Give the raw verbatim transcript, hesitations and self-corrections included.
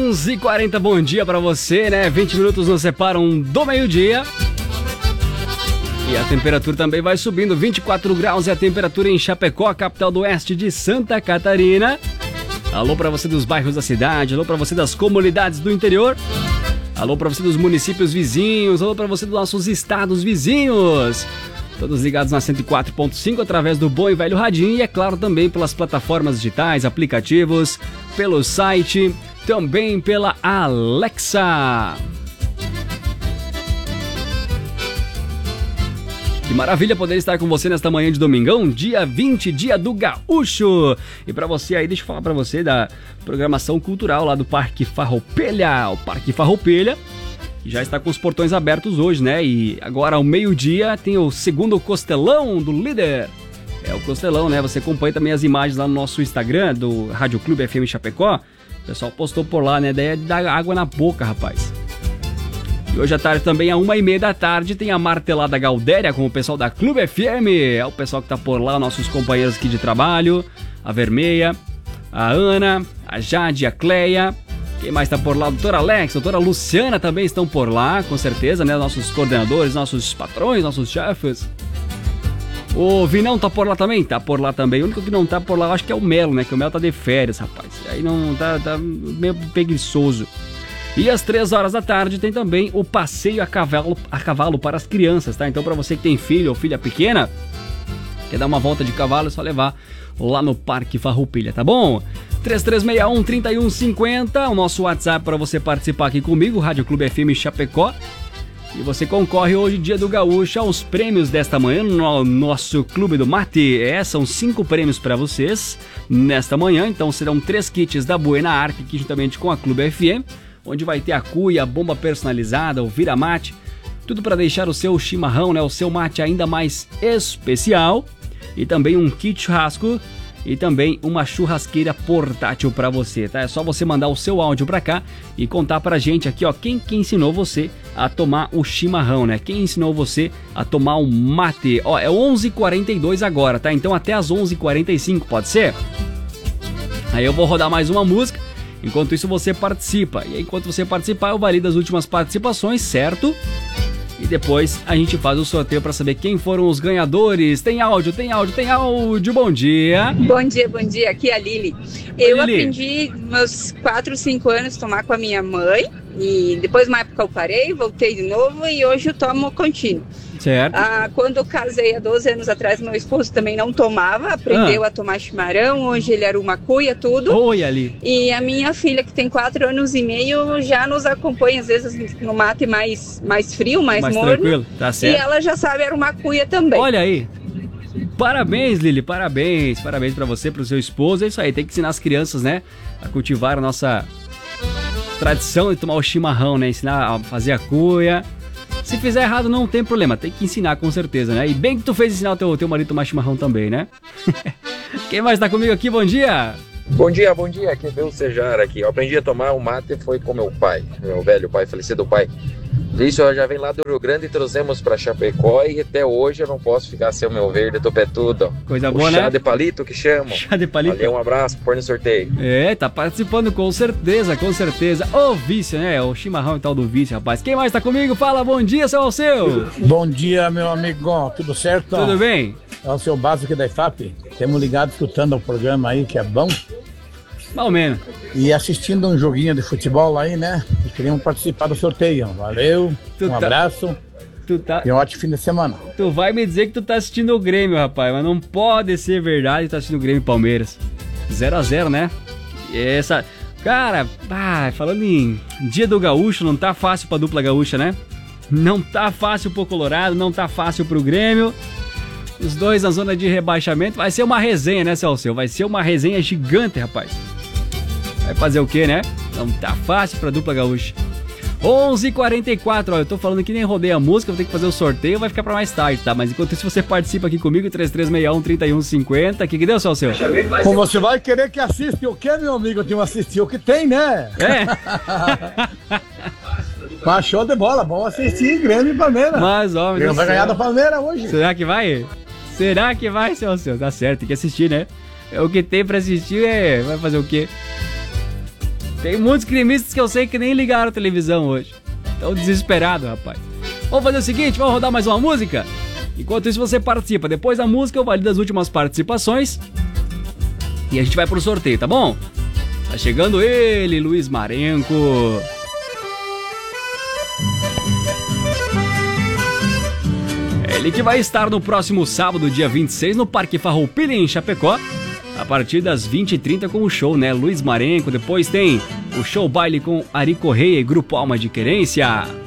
onze e quarenta, bom dia pra você, né? vinte minutos nos separam do meio-dia. E a temperatura também vai subindo, vinte e quatro graus é a temperatura em Chapecó, capital do oeste de Santa Catarina. Alô pra você dos bairros da cidade, alô pra você das comunidades do interior. Alô pra você dos municípios vizinhos, alô pra você dos nossos estados vizinhos. Todos ligados na cento e quatro ponto cinco através do bom e velho radinho e, é claro, também pelas plataformas digitais, aplicativos, pelo site, também pela Alexa. Que maravilha poder estar com você nesta manhã de domingão, dia vinte, dia do Gaúcho. E pra você aí, deixa eu falar pra você da programação cultural lá do Parque Farroupilha. O Parque Farroupilha já está com os portões abertos hoje, né? E agora ao meio-dia tem o segundo costelão do líder. É o costelão, né? Você acompanha também as imagens lá no nosso Instagram do Rádio Clube F M Chapecó. O pessoal postou por lá, né? Daí é dar água na boca, rapaz. E hoje à tarde também, às uma e meia da tarde, tem a Martelada Gaudéria com o pessoal da Clube F M. É o pessoal que tá por lá, nossos companheiros aqui de trabalho. A Vermeia, a Ana, a Jade, a Cleia. Quem mais tá por lá? O doutor Alex, a doutora Luciana também estão por lá, com certeza, né? Nossos coordenadores, nossos patrões, nossos chefes. O Vinão tá por lá também? Tá por lá também. O único que não tá por lá, eu acho que é o Melo, né? Que o Melo tá de férias, rapaz. Aí não tá, tá meio preguiçoso. E às três horas da tarde tem também o passeio a cavalo, a cavalo para as crianças, tá? Então, para você que tem filho ou filha pequena, quer dar uma volta de cavalo, é só levar lá no Parque Farroupilha, tá bom? três três seis um, três um cinco zero, o nosso WhatsApp para você participar aqui comigo, Rádio Clube F M Chapecó. E você concorre hoje, dia do Gaúcho, aos prêmios desta manhã no nosso Clube do Mate. É, são cinco prêmios para vocês nesta manhã, então serão três kits da Buena Arte, aqui juntamente com a Clube F M, onde vai ter a cuia, a bomba personalizada, o vira-mate, tudo para deixar o seu chimarrão, né, o seu mate ainda mais especial. E também um kit churrasco e também uma churrasqueira portátil para você, tá? É só você mandar o seu áudio para cá e contar pra gente aqui, ó, quem que ensinou você a tomar o chimarrão, né? Quem ensinou você a tomar o mate? Ó, é onze e quarenta e dois agora, tá? Então até as onze e quarenta e cinco, pode ser? Aí eu vou rodar mais uma música, enquanto isso você participa. E aí, enquanto você participar, eu valido as últimas participações, certo? E depois a gente faz o sorteio para saber quem foram os ganhadores. Tem áudio, tem áudio, tem áudio. Bom dia. Bom dia, bom dia. Aqui é a Lili. Oi, eu Lili. aprendi meus quatro, cinco anos tomar com a minha mãe. E depois, uma época, eu parei, voltei de novo e hoje eu tomo contínuo. Certo. Ah, quando eu casei há doze anos atrás, meu esposo também não tomava, aprendeu ah. a tomar chimarrão, hoje ele arruma cuia, tudo. Oi, Ali. E a minha filha, que tem quatro anos e meio, já nos acompanha, às vezes, no mate mais, mais frio, mais, mais morno. Tranquilo, tá certo. E ela já sabe arrumar cuia também. Olha aí. Parabéns, Lili, parabéns. Parabéns pra você, pro seu esposo. É isso aí, tem que ensinar as crianças, né, a cultivar a nossa tradição de tomar o chimarrão, né, ensinar a fazer a cuia. Se fizer errado, não tem problema, tem que ensinar com certeza, né? E bem que tu fez ensinar o teu, teu marido a tomar chimarrão também, né? Quem mais tá comigo aqui? Bom dia! Bom dia, bom dia, aqui é o Sejar aqui. Eu aprendi a tomar o mate foi com meu pai, meu velho pai, falecido pai. Isso eu já vem lá do Rio Grande e trouxemos pra Chapecó e até hoje eu não posso ficar sem o meu verde topetudo. Coisa o boa, chá né? de palito que chamam. Chá de palito. Valeu, um abraço, põe no sorteio. É, tá participando com certeza, com certeza. Ô, vício, né? O chimarrão e tal do vício, rapaz. Quem mais tá comigo? Fala, bom dia, seu Alceu. Bom dia, meu amigo. Tudo certo? Tudo bem? É o seu básico da I F A P. Temos ligado escutando o programa aí, que é bom. Mais ou menos. E assistindo um joguinho de futebol aí, né? E queríamos participar do sorteio. Valeu, tu um tá... abraço tu tá... e um ótimo fim de semana. Tu vai me dizer que tu tá assistindo o Grêmio, rapaz, mas não pode ser verdade que tu tá assistindo o Grêmio e Palmeiras. zero a zero, né? E essa... Cara, ah, falando em dia do gaúcho, não tá fácil pra dupla gaúcha, né? Não tá fácil pro Colorado, não tá fácil pro Grêmio. Os dois na zona de rebaixamento. Vai ser uma resenha, né, Celso? Vai ser uma resenha gigante, rapaz. Vai fazer o quê, né? Não tá fácil pra dupla gaúcha. onze e quarenta e quatro, ó, eu tô falando que nem rodei a música, vou ter que fazer o sorteio, vai ficar pra mais tarde, tá? Mas enquanto isso, você participa aqui comigo, três três seis um, três um cinco zero. O que que deu, Celso? Como você vai querer que assista o quê, meu amigo? Eu tenho que assistir o que tem, né? É. Mas show de bola, vamos assistir Grêmio e Palmeiras. Mas, ó, Grêmio vai ganhar da Palmeiras hoje. Será que vai? Será que vai, Celso? Tá certo, tem que assistir, né? É o que tem pra assistir, é... vai fazer o quê? Tem muitos gremistas que eu sei que nem ligaram a televisão hoje. Estão desesperados, rapaz. Vamos fazer o seguinte, vamos rodar mais uma música? Enquanto isso você participa. Depois da música eu valido as últimas participações e a gente vai pro sorteio, tá bom? Tá chegando ele, Luiz Marenco. Ele que vai estar no próximo sábado, dia vinte e seis, no Parque Farroupilha, em Chapecó, a partir das vinte e trinta com o show, né? Luiz Marenco. Depois tem o show baile com Ari Correia e Grupo Alma de Querência.